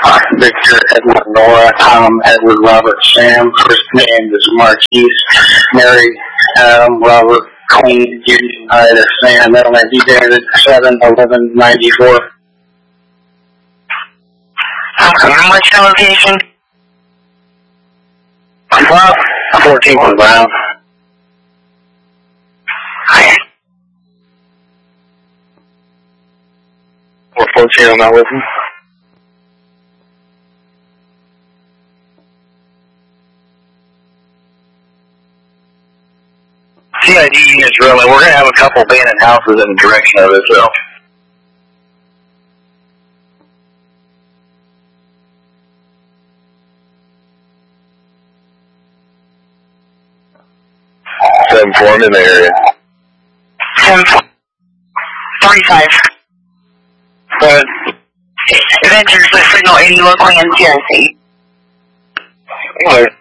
Victor, Edward, Nora, Tom, Edward, Robert, Sam. First name is Marquise, Mary, Adam, Robert, Queen, Judy, Ida, Sam, middle name David, 7-11-94. What's your location? Well, 14th Brown. Okay. 414 on that with me. CID units really, we're going to have a couple abandoned houses in the direction of it, so. I'm in the area. 7-35. Good. Avengers with signal 80 locally in CIC. Alright.